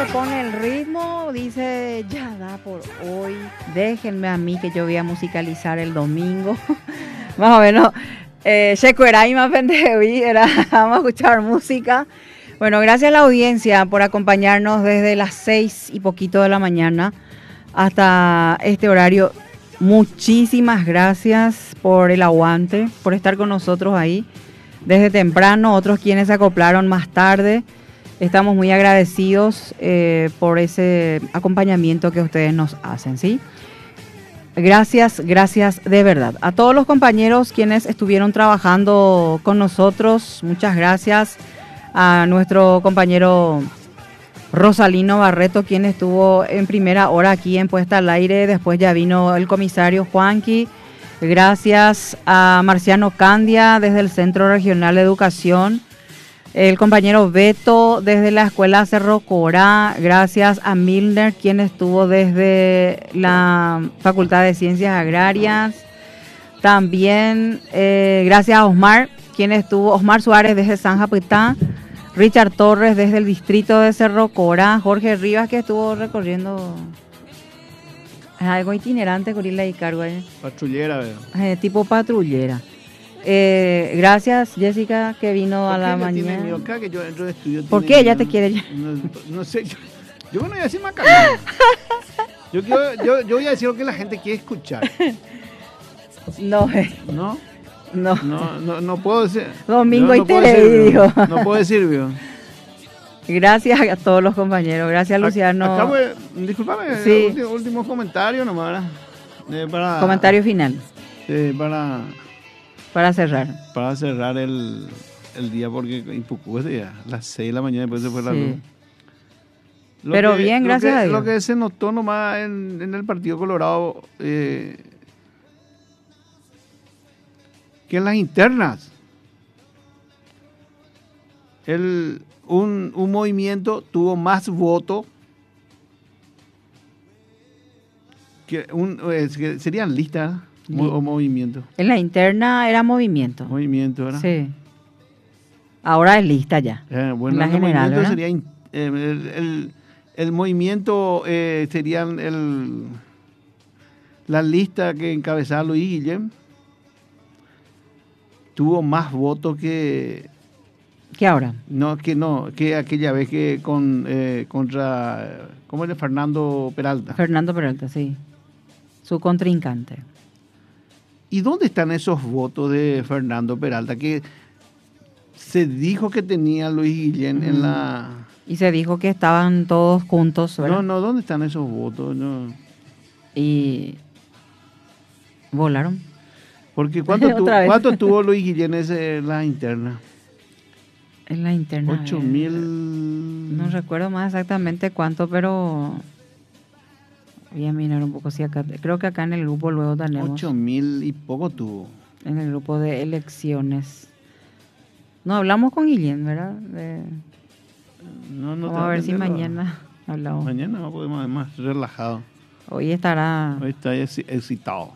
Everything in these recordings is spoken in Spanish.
le pone el ritmo, dice, ya da por hoy, déjenme a mí que yo voy a musicalizar el domingo. Más o menos, vamos a escuchar música. Bueno, gracias a la audiencia por acompañarnos desde las 6 y poquito de la mañana hasta este horario. Muchísimas gracias por el aguante, por estar con nosotros ahí desde temprano, otros quienes se acoplaron más tarde. Estamos muy agradecidos por ese acompañamiento que ustedes nos hacen, ¿sí? Gracias de verdad. A todos los compañeros quienes estuvieron trabajando con nosotros, muchas gracias. A nuestro compañero Rosalino Barreto, quien estuvo en primera hora aquí en Puesta al Aire. Después ya vino el comisario Juanqui. Gracias a Marciano Candia desde el Centro Regional de Educación. El compañero Beto desde la Escuela Cerro Corá. Gracias a Milner, quien estuvo desde la Facultad de Ciencias Agrarias. También gracias a Osmar, quien estuvo, Osmar Suárez desde San Japitá. Richard Torres desde el distrito de Cerro Corá. Jorge Rivas, que estuvo recorriendo algo itinerante con Isla y Cargo. Patrullera, ¿verdad? Tipo patrullera. Gracias, Jessica, que vino a la mañana. Tiene miedo acá, que yo entro de estudio. ¿Por qué ella te quiere ya? No sé, yo no voy a decir más yo voy a decir lo que la gente quiere escuchar. No. No puedo decir. Domingo y Televideo. No puedo decir, ¿vio? Gracias a todos los compañeros. Gracias, Luciano. Disculpame, sí. último comentario nomás, ¿verdad? Comentario final. Para cerrar. Para cerrar el día, porque Impucú es día, a las 6 de la mañana después se fue la luz. Pero bien, gracias a Dios. Lo que se notó nomás en el Partido Colorado, que en las internas un movimiento tuvo más votos que serían listas o movimientos. En la interna era movimiento. Movimiento, ¿verdad? Sí. Ahora es lista ya. Bueno, la general, movimiento sería el movimiento serían la lista que encabezaba Luis Guillén. Tuvo más votos que ahora. Que aquella vez que contra ¿cómo era? Fernando Peralta, sí. Su contrincante. ¿Y dónde están esos votos de Fernando Peralta que se dijo que tenía Luis Guillén en la... Y se dijo que estaban todos juntos, ¿verdad? No, ¿dónde están esos votos? No. Y volaron. Porque ¿cuánto tuvo Luis Guillén en la interna? En la interna. 8,000... No recuerdo más exactamente cuánto, pero voy a mirar un poco si acá. Creo que acá en el grupo luego tenemos. 8,000 y poco tuvo. En el grupo de elecciones. No, hablamos con Guillén, ¿verdad? Vamos a ver si mañana hablamos. Mañana podemos, además, relajado. Hoy está excitado.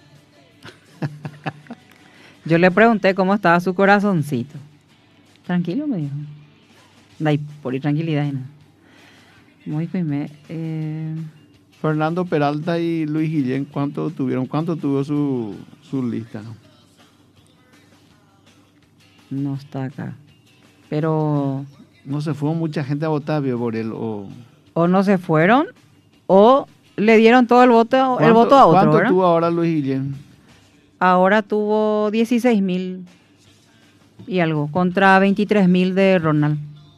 Yo le pregunté cómo estaba su corazoncito. Tranquilo, me dijo. Dai, por tranquilidad. ¿No? Muy bien. Fernando Peralta y Luis Guillén, ¿cuánto tuvieron? ¿Cuánto tuvo su lista? No está acá. Pero... No se fue mucha gente a votar, vio, por él. O no se fueron, o le dieron todo el voto a otro. ¿Cuánto ¿verdad? tuvo ahora Luis Guillén? Ahora tuvo 16,000 y algo, contra 23,000 de Ronald.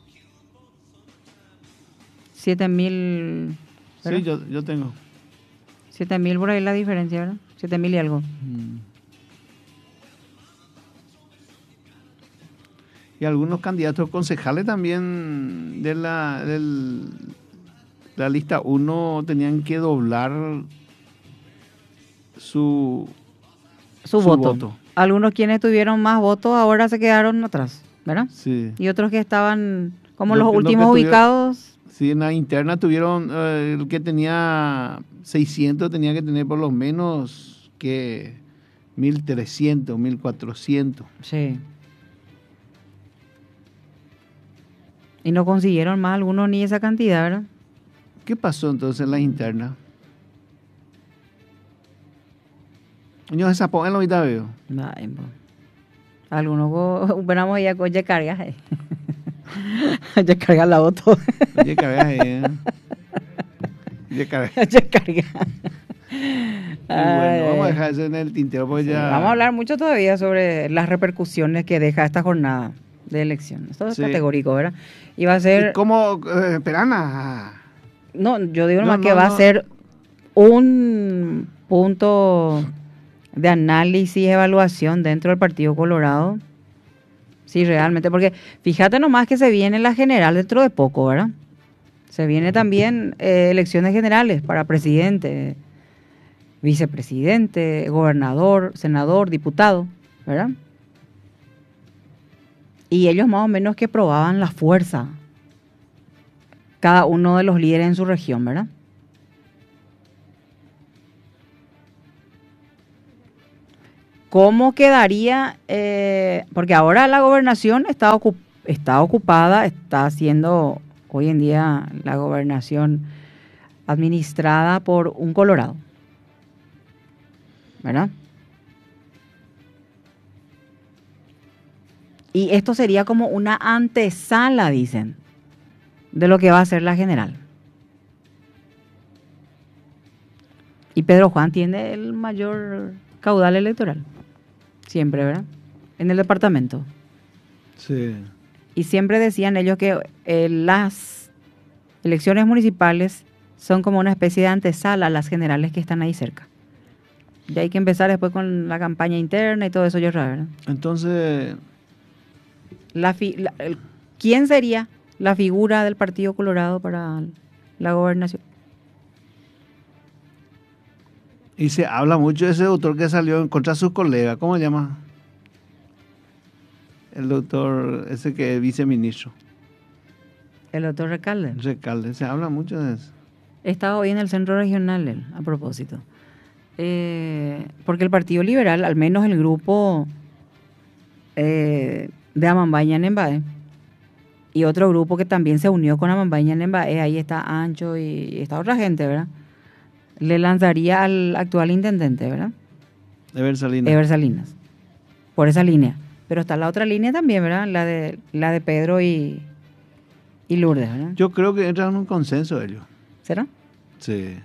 7,000. Sí, yo tengo. 7,000 por ahí la diferencia, ¿verdad? 7,000 y algo. Y algunos candidatos concejales también de la lista 1 tenían que doblar su voto. Algunos quienes tuvieron más votos ahora se quedaron atrás, ¿verdad? Sí. Y otros que estaban como los últimos ubicados. Sí, en la interna tuvieron, el que tenía 600 tenía que tener por lo menos que 1,300, 1,400. Sí. Y no consiguieron más algunos ni esa cantidad, ¿verdad? ¿Qué pasó entonces en las internas? Yo esa pongo en la mitad veo. Ay, bo. Algunos venamos ya con ya cargas. Ya carga la auto. Oye, cargas, Oye, cargas. Ya carga. Bueno, vamos a dejar eso en el tintero porque Sí, ya... vamos a hablar mucho todavía sobre las repercusiones que deja esta jornada de elección. Esto es Sí. categórico, ¿verdad? Y va a ser... ¿Y cómo? Perana. No, yo digo nomás No, que no, va no. a ser un punto de análisis, evaluación dentro del Partido Colorado. Sí, realmente, porque fíjate nomás que se viene la general dentro de poco, ¿verdad? Se viene también elecciones generales para presidente, vicepresidente, gobernador, senador, diputado, ¿verdad? Y ellos más o menos que probaban la fuerza, cada uno de los líderes en su región, ¿verdad? ¿Cómo quedaría? Porque ahora la gobernación está ocupada, está siendo hoy en día la gobernación administrada por un colorado, ¿verdad? Y esto sería como una antesala, dicen, de lo que va a ser la general. Y Pedro Juan tiene el mayor caudal electoral, siempre, ¿verdad? En el departamento. Sí. Y siempre decían ellos que las elecciones municipales son como una especie de antesala a las generales que están ahí cerca. Y hay que empezar después con la campaña interna y todo eso, yo ¿verdad? Entonces, ¿Quién sería la figura del Partido Colorado para la gobernación? y se habla mucho de ese doctor que salió en contra de sus colegas. ¿Cómo se llama? El doctor ese que es viceministro. El doctor Recalde. Recalde. Se habla mucho de eso. Estaba hoy en el centro regional, él, a propósito. Porque el Partido Liberal, al menos el grupo de Amambaña Nembae, y otro grupo que también se unió con Amambaña Nembae, ahí está Ancho y está otra gente, ¿verdad? Le lanzaría al actual intendente, ¿verdad? Ever Salinas. Ever Salinas. Por esa línea. Pero está la otra línea también, ¿verdad? La de Pedro y Lourdes, ¿verdad? Yo creo que entran en un consenso ellos. ¿Será? Sí.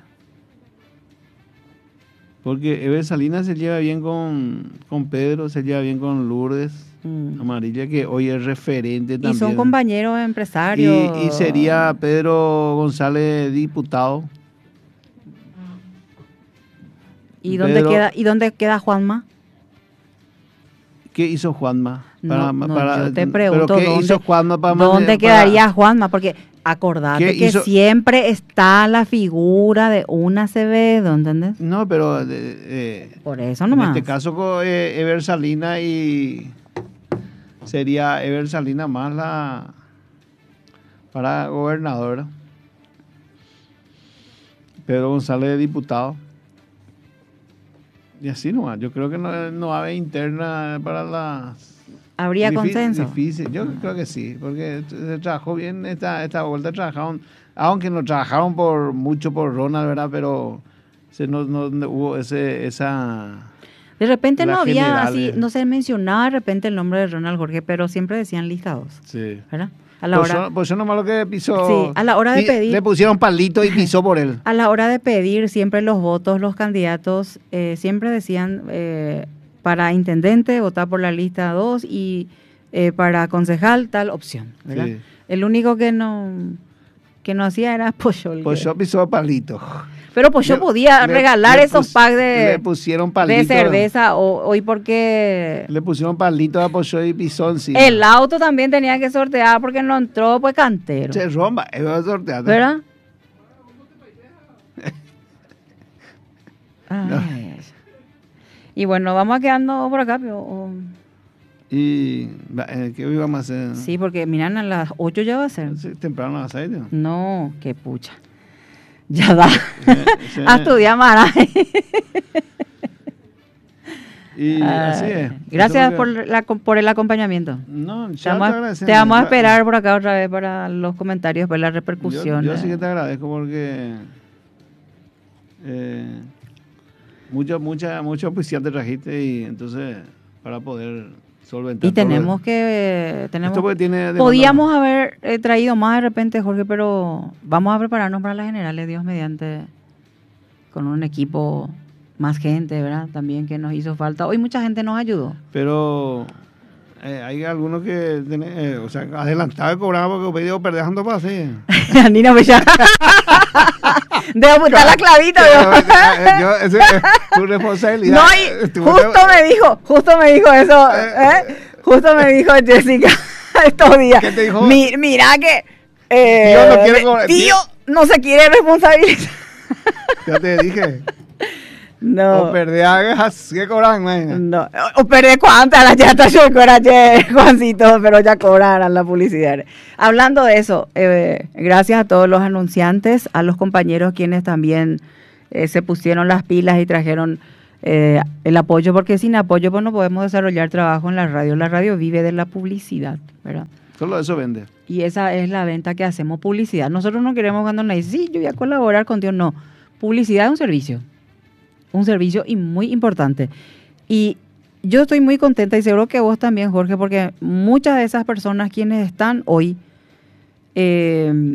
Porque Ever Salinas se lleva bien con Pedro, se lleva bien con Lourdes Amarilla, que hoy es referente también. Y son compañeros empresarios. Y sería Pedro González diputado. ¿Y dónde queda Juanma? ¿Qué hizo Juanma? Yo te pregunto, ¿pero qué hizo Juanma ¿dónde quedaría Juanma? Porque acordate que siempre está la figura de un Acevedo, ¿entendés? No, pero... por eso nomás. En este caso, Ever Salinas sería Ever Salinas más para gobernadora. Pedro González diputado. Y así nomás. Yo creo que no va a haber interna para las... ¿Habría consenso? Difícil. Yo creo que sí, porque se trabajó bien esta vuelta, trabajaron, aunque no trabajaron mucho por Ronald, ¿verdad? Pero no hubo esa... De repente no había generales. así, no se mencionaba de repente el nombre de Ronald Jorge, pero siempre decían listados. Sí. ¿Verdad? A la hora, pues eso nomás lo que pisó. Sí, a la hora de pedir. Le pusieron palito y pisó por él. A la hora de pedir siempre los votos, los candidatos siempre decían para intendente votar por la lista 2 y para concejal tal opción, ¿verdad? Sí. El único que no hacía era Pochol. Pochol pisó palito. Pero Pochol podía regalar esos packs le pusieron palito, de cerveza hoy porque... Le pusieron palito a Pochol y pisó encima. El auto también tenía que sortear porque no entró, pues cantero. Se rompa, eso es sorteado. ¿Verdad? No. Y bueno, vamos a quedando por acá. ¿Y qué hoy vamos a hacer? Sí, porque miran a las 8 ya va a ser. Sí, temprano a las 6, ¿no? No, qué pucha. Ya da. A estudiar, Mara. Y así es. Gracias por el acompañamiento. No, te vamos a esperar por acá otra vez para los comentarios, para la repercusión. Yo sí que te agradezco porque mucho oficial te trajiste y entonces para poder solventar. Y tenemos que... tiene podíamos haber traído más de repente, Jorge, pero vamos a prepararnos para las generales, Dios mediante, con un equipo, más gente, ¿verdad? También que nos hizo falta. Hoy mucha gente nos ayudó. Pero hay algunos que adelantado cobraba porque pedido perdejando para así. Nina me llama. Debo apuntar la clavita. Esa es tu responsabilidad. No, y justo me dijo eso. Justo me dijo Jessica estos días. ¿Qué te dijo? Mira que tío no se quiere responsabilizar. Ya te dije. No. O perdés así que cobran, man. No. O perdés cuántas, las ya está yo Juancito, pero ya cobrarán la publicidad. Hablando de eso, gracias a todos los anunciantes, a los compañeros quienes también se pusieron las pilas y trajeron el apoyo, porque sin apoyo pues no podemos desarrollar trabajo en la radio. La radio vive de la publicidad, ¿verdad? Solo eso vende. Y esa es la venta que hacemos, publicidad. Nosotros no queremos cuando nos dicen, sí, yo voy a colaborar contigo. No, publicidad es un servicio. Un servicio y muy importante. Y yo estoy muy contenta y seguro que vos también, Jorge, porque muchas de esas personas quienes están hoy